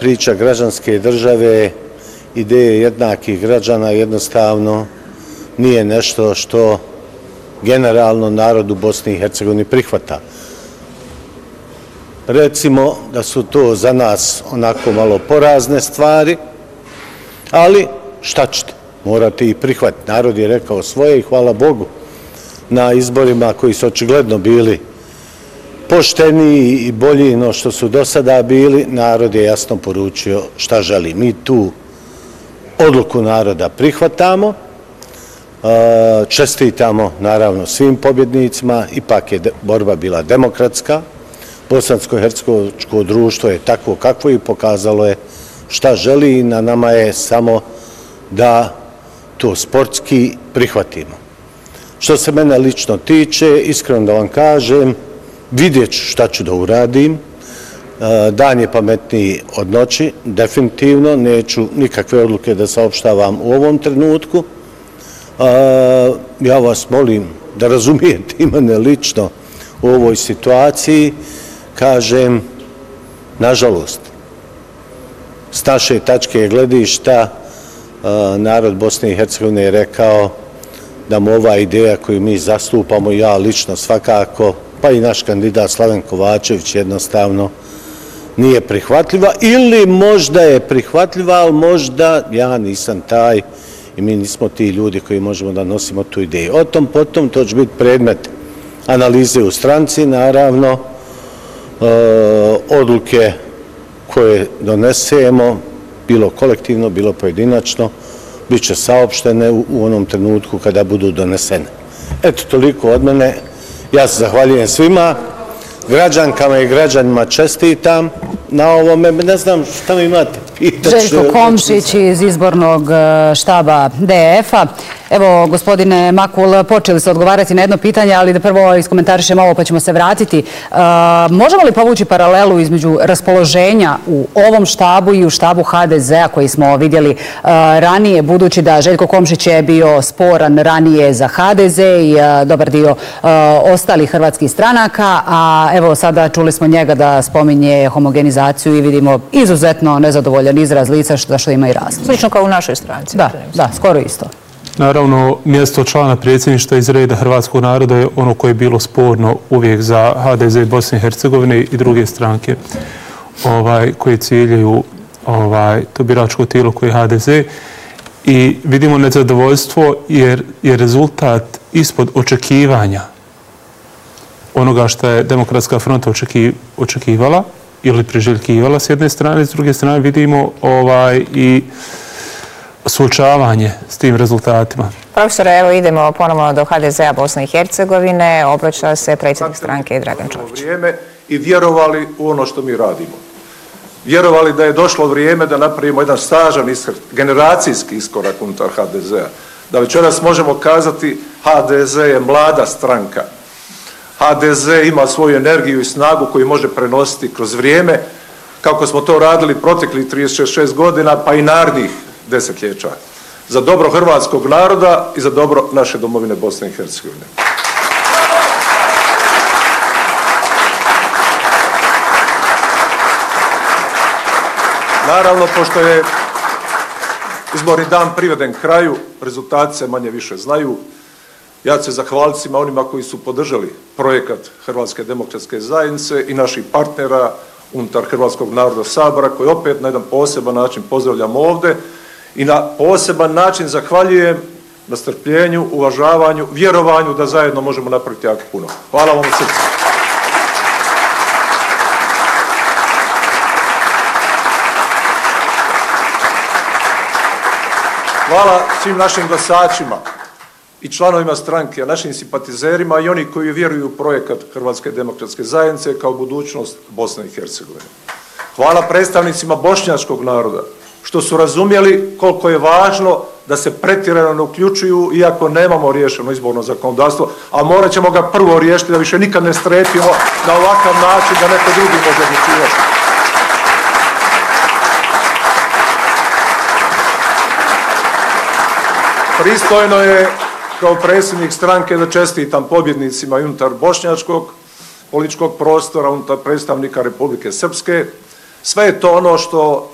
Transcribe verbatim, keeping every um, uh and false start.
priča građanske države, ideje jednakih građana jednostavno nije nešto što generalno narod u Bosni i Hercegovini prihvata. Recimo da su to za nas onako malo porazne stvari, ali šta ćete, morate ih prihvatiti. Narod je rekao svoje i hvala Bogu na izborima koji su očigledno bili pošteniji i bolji no što su do sada bili, narod je jasno poručio šta želi. Mi tu odluku naroda prihvatamo, čestitamo naravno svim pobjednicima, ipak je borba bila demokratska, bosansko-hercegovačko društvo je takvo kakvo i pokazalo je šta želi i na nama je samo da to sportski prihvatimo. Što se mene lično tiče, iskreno da vam kažem, vidjet ću šta ću da uradim. Dan je pametniji od noći, definitivno, neću nikakve odluke da saopštavam u ovom trenutku. Ja vas molim da razumijete i mene lično u ovoj situaciji. Kažem, nažalost, s naše tačke gledišta, narod Bosne i Hercegovine je rekao da mu ova ideja koju mi zastupamo, ja lično svakako, pa i naš kandidat Slaven Kovačević jednostavno nije prihvatljiva ili možda je prihvatljiva, ali možda ja nisam taj i mi nismo ti ljudi koji možemo da nosimo tu ideju. O tom potom to će biti predmet analize u stranci, naravno, odluke koje donesemo, bilo kolektivno, bilo pojedinačno, bit će saopštene u onom trenutku kada budu donesene. Eto, toliko od mene. Ja se zahvaljujem svima, građankama i građanima čestitam na ovome. Ne znam šta mi imate pitati. Željko Komšić iz izbornog štaba D F a. Evo, gospodine Makul, počeli ste odgovarati na jedno pitanje, ali da prvo iskomentarišemo ovo pa ćemo se vratiti. Možemo li povući paralelu između raspoloženja u ovom štabu i u štabu H D Z a koji smo vidjeli ranije, budući da Željko Komšić je bio sporan ranije za H D Z i dobar dio ostalih hrvatskih stranaka, a evo sada čuli smo njega da spominje homogenizaciju i vidimo izuzetno nezadovoljan izraz lica što ima i razlog. Slično kao u našoj stranci. Da, da, skoro isto. Naravno, mjesto člana predsjedništva iz reda hrvatskog naroda je ono koje je bilo sporno uvijek za H D Z Bosne i Hercegovine i druge stranke koje ciljaju to biračko tijelo koje je H D Z. I vidimo nezadovoljstvo jer je rezultat ispod očekivanja onoga što je Demokratska fronta očekivala ili priželjkivala s jedne strane, s druge strane vidimo i suočavanje s tim rezultatima. Profesore, evo idemo ponovno do H D Z a Bosne i Hercegovine. Obraća se predsjednik stranke Dragan Čović. I vjerovali u ono što mi radimo. Vjerovali da je došlo vrijeme da napravimo jedan stažan generacijski iskorak unutar H D Z a. Da večeras možemo kazati H D Z je mlada stranka. H D Z ima svoju energiju i snagu koju može prenositi kroz vrijeme, kako smo to radili proteklih trideset šest godina, pa i narednih desetljeća, za dobro hrvatskog naroda i za dobro naše domovine Bosne i Hercegovine. Naravno, pošto je izborni dan priveden kraju, rezultati se manje više znaju. Ja ću se zahvaliti svima onima koji su podržali projekat Hrvatske demokratske zajednice i naših partnera unutar Hrvatskog naroda sabora, koji opet na jedan poseban način pozdravljam ovde i na poseban način zahvaljujem na strpljenju, uvažavanju, vjerovanju da zajedno možemo napraviti jako puno. Hvala vam u srcu. Hvala svim našim glasačima i članovima stranke, a našim simpatizerima i oni koji vjeruju u projekat Hrvatske demokratske zajednice kao budućnost Bosne i Hercegovine. Hvala predstavnicima bošnjačkog naroda što su razumjeli koliko je važno da se pretjerano ne uključuju iako nemamo riješeno izborno zakonodavstvo, a morat ćemo ga prvo riješiti da više nikad ne strepimo na ovakav način da neko drugi može odlučivati. Pristojno je kao predsjednik stranke da čestitam pobjednicima unutar bošnjačkog političkog prostora, unutar predstavnika Republike Srpske. Sve je to ono što